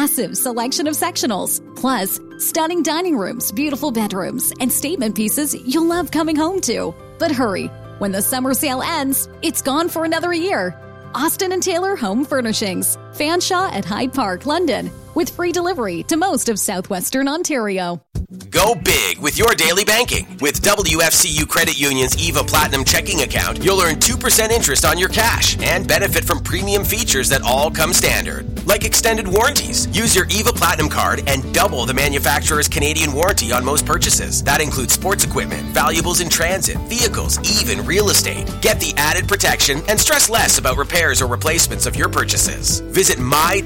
massive selection of sectionals, plus stunning dining rooms, beautiful bedrooms, and statement pieces you'll love coming home to. But hurry, when the summer sale ends, it's gone for another year. Austin and Taylor Home Furnishings, Fanshawe at Hyde Park, London, with free delivery to most of southwestern Ontario. Go big with your daily banking. With WFCU Credit Union's EVA Platinum checking account, you'll earn 2% interest on your cash and benefit from premium features that all come standard, like extended warranties. Use your EVA Platinum card and double the manufacturer's Canadian warranty on most purchases. That includes sports equipment, valuables in transit, vehicles, even real estate. Get the added protection and stress less about repairs or replacements of your purchases. Visit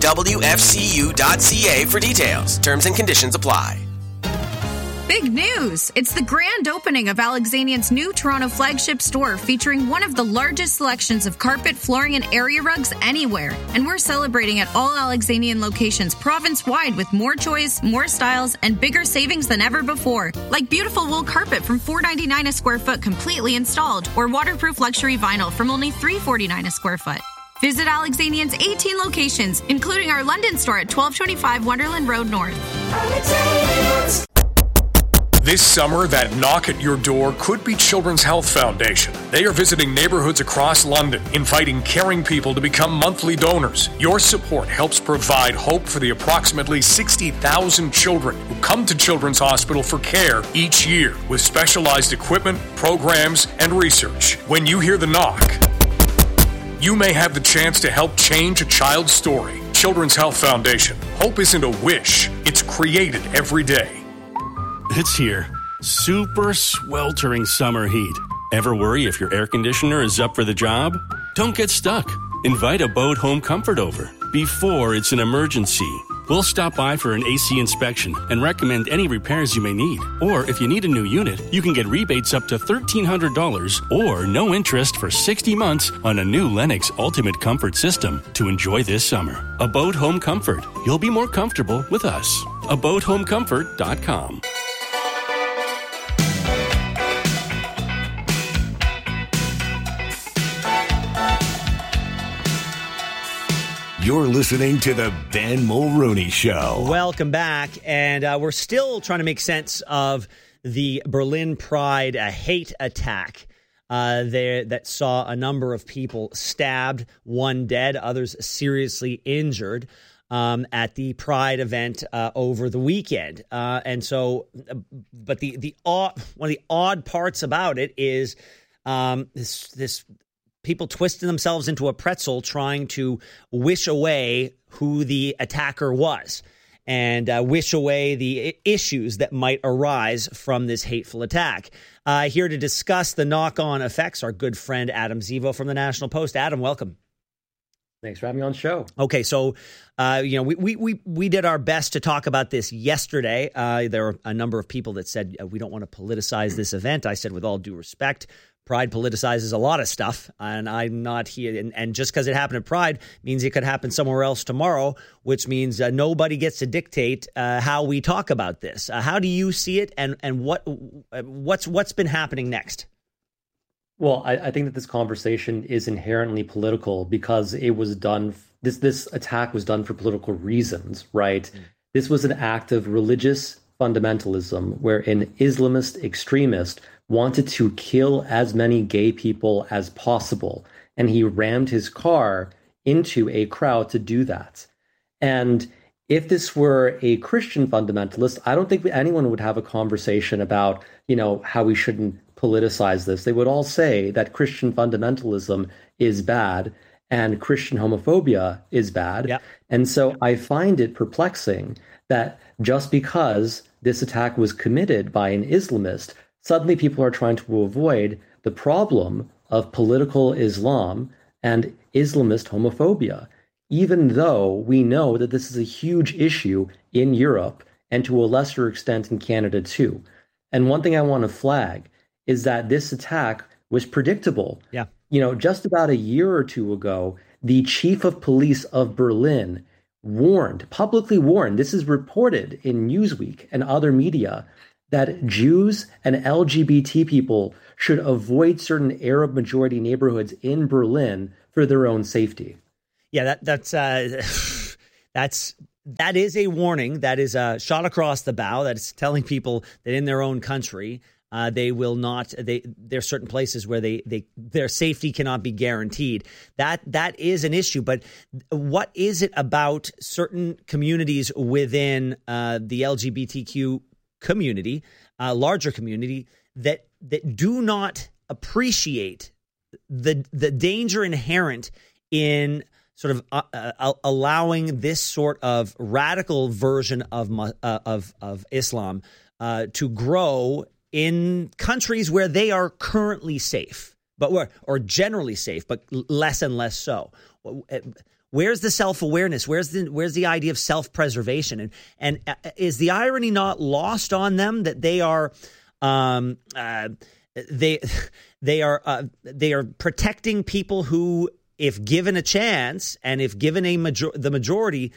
mywfcu.ca for details. Terms and conditions apply. Big news! It's the grand opening of Alexanian's new Toronto flagship store, featuring one of the largest selections of carpet, flooring, and area rugs anywhere. And we're celebrating at all Alexanian locations province-wide with more choice, more styles, and bigger savings than ever before. Like beautiful wool carpet from $4.99 a square foot completely installed, or waterproof luxury vinyl from only $3.49 a square foot. Visit Alexanian's 18 locations, including our London store at 1225 Wonderland Road North. Alexanians. This summer, that knock at your door could be Children's Health Foundation. They are visiting neighborhoods across London, inviting caring people to become monthly donors. Your support helps provide hope for the approximately 60,000 children who come to Children's Hospital for care each year, with specialized equipment, programs, and research. When you hear the knock, you may have the chance to help change a child's story. Children's Health Foundation. Hope isn't a wish, it's created every day. It's here. Super sweltering summer heat. Ever worry if your air conditioner is up for the job? Don't get stuck. Invite Abode Home Comfort over before it's an emergency. We'll stop by for an AC inspection and recommend any repairs you may need. Or if you need a new unit, you can get rebates up to $1,300 or no interest for 60 months on a new Lennox Ultimate Comfort system to enjoy this summer. Abode Home Comfort. You'll be more comfortable with us. AbodeHomeComfort.com. You're listening to the Ben Mulrooney Show. Welcome back. And we're still trying to make sense of the Berlin Pride hate attack there that saw a number of people stabbed, one dead, others seriously injured at the Pride event over the weekend. And so, but one of the odd parts about it is this people twisting themselves into a pretzel trying to wish away who the attacker was and wish away the issues that might arise from this hateful attack. Here to discuss the knock-on effects, our good friend Adam Zivo from the National Post. Adam, welcome. Thanks for having me on the show. Okay, so we did our best to talk about this yesterday. There were a number of people that said we don't want to politicize this event. I said, with all due respect, Pride politicizes a lot of stuff, and I'm not here. And just because it happened at Pride means it could happen somewhere else tomorrow, which means nobody gets to dictate how we talk about this. How do you see it, and what's been happening next? Well, I think that this conversation is inherently political because it was done. This attack was done for political reasons, right? This was an act of religious fundamentalism where an Islamist extremist wanted to kill as many gay people as possible. And he rammed his car into a crowd to do that. And if this were a Christian fundamentalist, I don't think anyone would have a conversation about, how we shouldn't politicize this. They would all say that Christian fundamentalism is bad and Christian homophobia is bad. Yep. And so I find it perplexing that just because this attack was committed by an Islamist, suddenly people are trying to avoid the problem of political Islam and Islamist homophobia, even though we know that this is a huge issue in Europe and to a lesser extent in Canada too. And one thing I want to flag is that this attack was predictable. Yeah. Just about a year or two ago, the chief of police of Berlin publicly warned, this is reported in Newsweek and other media, that Jews and LGBT people should avoid certain Arab majority neighborhoods in Berlin for their own safety. Yeah, that's that is a warning. That is a shot across the bow. That is telling people that in their own country, they will not. There are certain places where their safety cannot be guaranteed. That is an issue. But what is it about certain communities within the LGBTQ community, larger community, that do not appreciate the danger inherent in sort of allowing this sort of radical version of Islam to grow in countries where they are currently safe, or generally safe, but less and less so? Where's the self-awareness? Where's the idea of self-preservation? And is the irony not lost on them that they are they are protecting people who, if given a chance and if given the majority,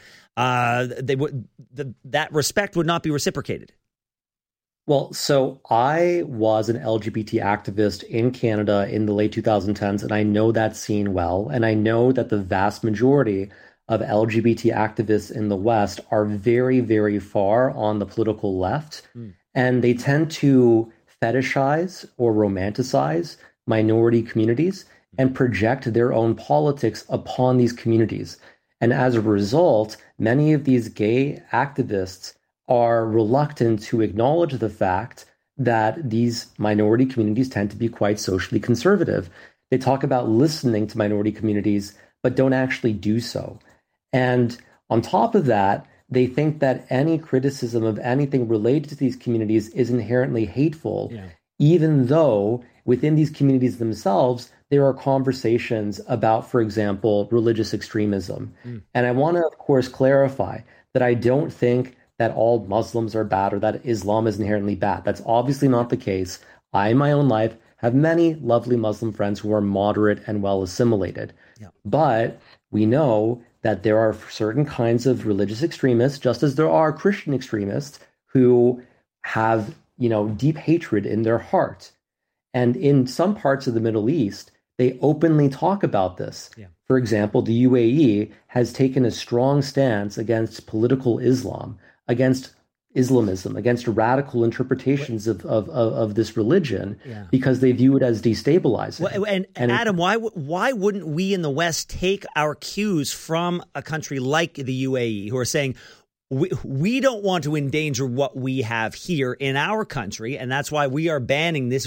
that respect would not be reciprocated? Well, so I was an LGBT activist in Canada in the late 2010s, and I know that scene well. And I know that the vast majority of LGBT activists in the West are very, very far on the political left. And they tend to fetishize or romanticize minority communities and project their own politics upon these communities. And as a result, many of these gay activists are reluctant to acknowledge the fact that these minority communities tend to be quite socially conservative. They talk about listening to minority communities, but don't actually do so. And on top of that, they think that any criticism of anything related to these communities is inherently hateful, even though within these communities themselves, there are conversations about, for example, religious extremism. And I want to, of course, clarify that I don't think that all Muslims are bad or that Islam is inherently bad. That's obviously not the case. I, in my own life, have many lovely Muslim friends who are moderate and well assimilated. But we know that there are certain kinds of religious extremists, just as there are Christian extremists who have, deep hatred in their heart. And in some parts of the Middle East, they openly talk about this. For example, the UAE has taken a strong stance against political Islam, against Islamism, against radical interpretations of this religion, because they view it as destabilizing. Well, and Adam, why wouldn't we in the West take our cues from a country like the UAE, who are saying, we don't want to endanger what we have here in our country, and that's why we are banning this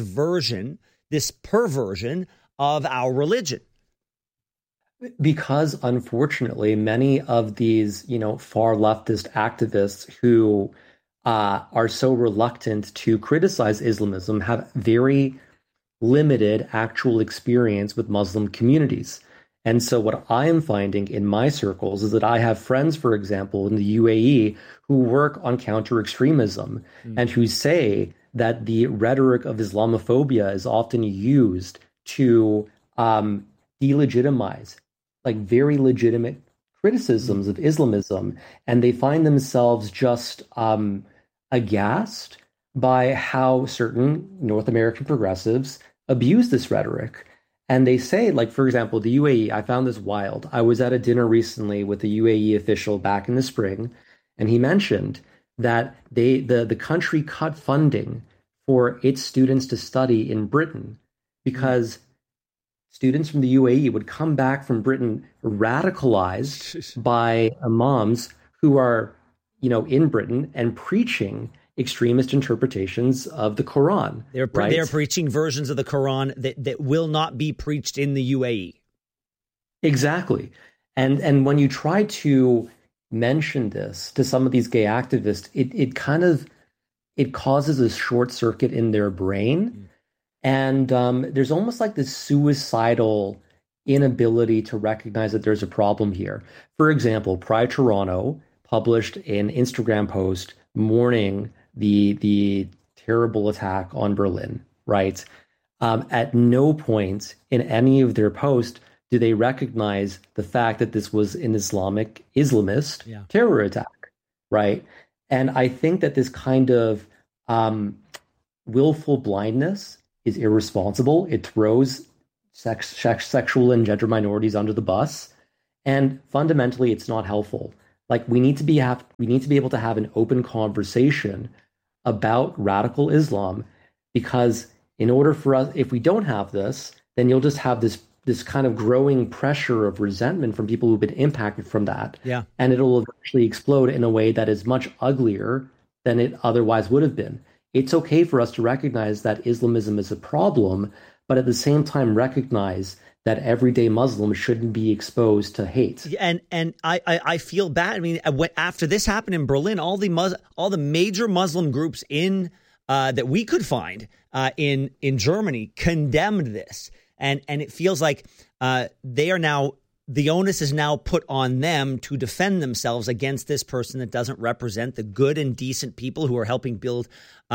perversion of our religion? Because, unfortunately, many of these, far leftist activists who are so reluctant to criticize Islamism have very limited actual experience with Muslim communities. And so what I am finding in my circles is that I have friends, for example, in the UAE who work on counter-extremism and who say that the rhetoric of Islamophobia is often used to delegitimize very legitimate criticisms of Islamism, and they find themselves just aghast by how certain North American progressives abuse this rhetoric. And they say, for example, the UAE, I found this wild. I was at a dinner recently with a UAE official back in the spring, and he mentioned that the country cut funding for its students to study in Britain because students from the UAE would come back from Britain radicalized by imams who are, in Britain and preaching extremist interpretations of the Quran. They're preaching versions of the Quran that will not be preached in the UAE. Exactly. And when you try to mention this to some of these gay activists, it causes a short circuit in their brain. And there's almost this suicidal inability to recognize that there's a problem here. For example, Pride Toronto published an Instagram post mourning the terrible attack on Berlin, right? At no point in any of their posts do they recognize the fact that this was an Islamist terror attack, right? And I think that this kind of willful blindness is irresponsible. It throws sexual and gender minorities under the bus. And fundamentally, it's not helpful. Like we need to be able to have an open conversation about radical Islam, because in order for us, if we don't have this, then you'll just have this kind of growing pressure of resentment from people who've been impacted from that. Yeah. And it'll eventually explode in a way that is much uglier than it otherwise would have been. It's okay for us to recognize that Islamism is a problem, but at the same time recognize that everyday Muslims shouldn't be exposed to hate. And I feel bad. I mean, after this happened in Berlin, all the major Muslim groups in that we could find in Germany condemned this, and it feels like they are now. The onus is now put on them to defend themselves against this person that doesn't represent the good and decent people who are helping build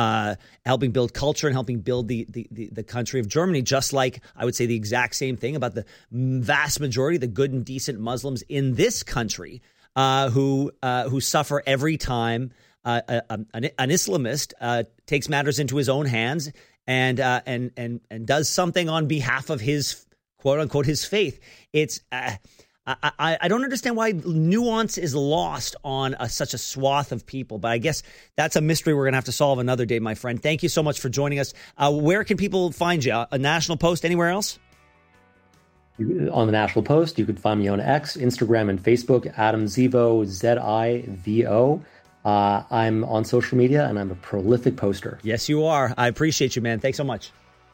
culture and helping build the country of Germany. Just like I would say the exact same thing about the vast majority of the good and decent Muslims in this country who suffer every time an Islamist takes matters into his own hands and does something on behalf of his quote unquote his faith. It's I don't understand why nuance is lost on such a swath of people, but I guess that's a mystery we're going to have to solve another day, my friend. Thank you so much for joining us. Where can people find you? A National Post, anywhere else? On the National Post, you can find me on X, Instagram, and Facebook, Adam Zivo, Zivo. I'm on social media, and I'm a prolific poster. Yes, you are. I appreciate you, man. Thanks so much.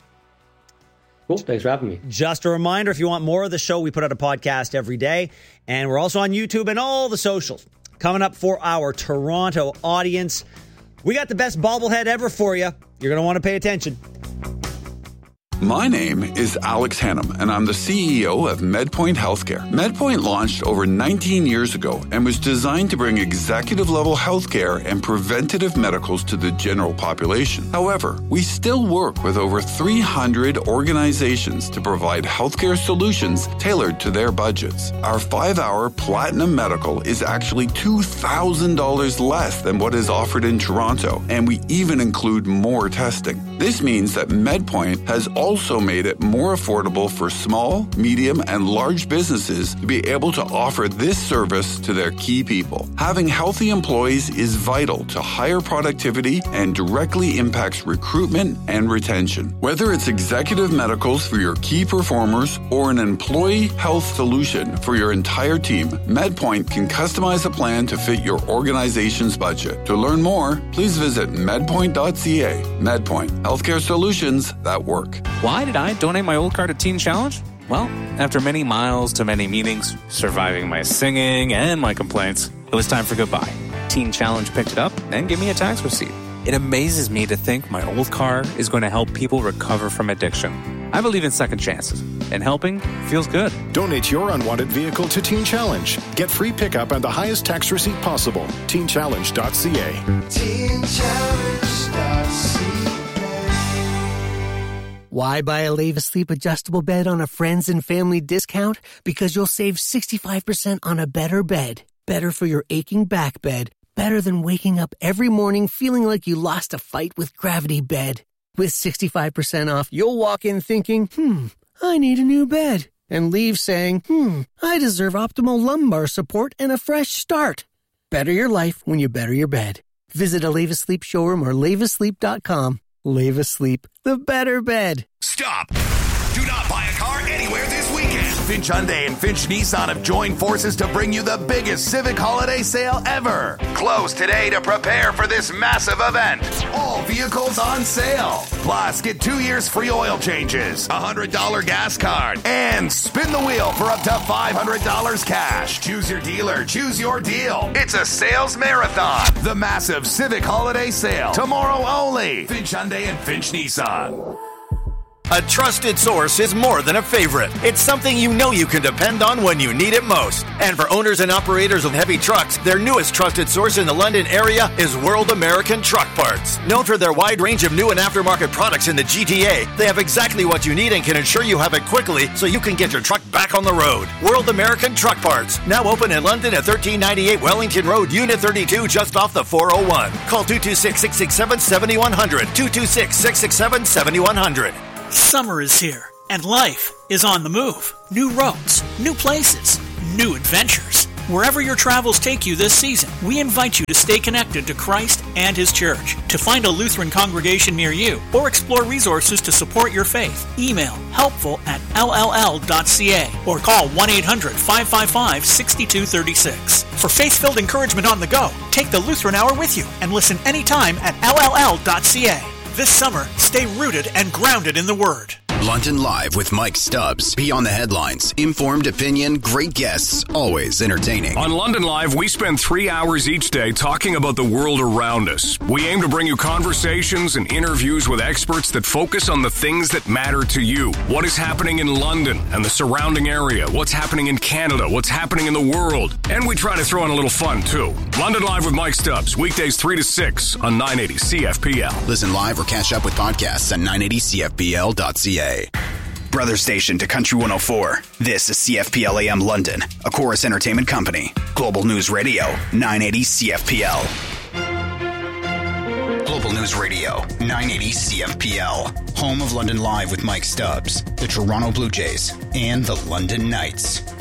Cool. Thanks for having me. Just a reminder, if you want more of the show, we put out a podcast every day, and we're also on YouTube and all the socials. Coming up for our Toronto audience, we got the best bobblehead ever for you. You're going to want to pay attention. My name is Alex Hannum, and I'm the CEO of MedPoint Healthcare. MedPoint launched over 19 years ago and was designed to bring executive-level healthcare and preventative medicals to the general population. However, we still work with over 300 organizations to provide healthcare solutions tailored to their budgets. Our 5-hour Platinum Medical is actually $2,000 less than what is offered in Toronto, and we even include more testing. This means that MedPoint has also made it more affordable for small, medium, and large businesses to be able to offer this service to their key people. Having healthy employees is vital to higher productivity and directly impacts recruitment and retention. Whether it's executive medicals for your key performers or an employee health solution for your entire team, MedPoint can customize a plan to fit your organization's budget. To learn more, please visit medpoint.ca. MedPoint, healthcare solutions that work. Why did I donate my old car to Teen Challenge? Well, after many miles to many meetings, surviving my singing and my complaints, it was time for goodbye. Teen Challenge picked it up and gave me a tax receipt. It amazes me to think my old car is going to help people recover from addiction. I believe in second chances, and helping feels good. Donate your unwanted vehicle to Teen Challenge. Get free pickup and the highest tax receipt possible. TeenChallenge.ca. TeenChallenge.ca. Why buy a Leva Sleep adjustable bed on a friends and family discount? Because you'll save 65% on a better bed. Better for your aching back bed. Better than waking up every morning feeling like you lost a fight with Gravity Bed. With 65% off, you'll walk in thinking, I need a new bed. And leave saying, I deserve optimal lumbar support and a fresh start. Better your life when you better your bed. Visit a Leva Sleep showroom or levasleep.com. Leva Sleep, the better bed. Stop! Do not buy a car anywhere this weekend. Finch Hyundai and Finch Nissan have joined forces to bring you the biggest Civic holiday sale ever. Close today to prepare for this massive event. All vehicles on sale. Plus, get 2 years free oil changes, a $100 gas card, and spin the wheel for up to $500 cash. Choose your dealer. Choose your deal. It's a sales marathon. The massive Civic holiday sale. Tomorrow only. Finch Hyundai and Finch Nissan. A trusted source is more than a favorite. It's something you know you can depend on when you need it most. And for owners and operators of heavy trucks, their newest trusted source in the London area is World American Truck Parts. Known for their wide range of new and aftermarket products in the GTA, they have exactly what you need and can ensure you have it quickly so you can get your truck back on the road. World American Truck Parts, now open in London at 1398 Wellington Road, Unit 32, just off the 401. Call 226-667-7100, 226-667-7100. Summer is here, and life is on the move. New roads, new places, new adventures. Wherever your travels take you this season, we invite you to stay connected to Christ and His church. To find a Lutheran congregation near you or explore resources to support your faith, email helpful@lll.ca or call 1-800-555-6236. For faith-filled encouragement on the go, take the Lutheran Hour with you and listen anytime at lll.ca. This summer, stay rooted and grounded in the Word. London Live with Mike Stubbs. Beyond the headlines, informed opinion, great guests, always entertaining. On London Live, we spend 3 hours each day talking about the world around us. We aim to bring you conversations and interviews with experts that focus on the things that matter to you. What is happening in London and the surrounding area? What's happening in Canada? What's happening in the world? And we try to throw in a little fun, too. London Live with Mike Stubbs, weekdays 3 to 6 on 980 CFPL. Listen live or catch up with podcasts at 980CFPL.ca. Brother station to Country 104. This is CFPL AM London, a Chorus Entertainment Company. Global News Radio, 980 CFPL. Global News Radio, 980 CFPL. Home of London Live with Mike Stubbs, the Toronto Blue Jays, and the London Knights.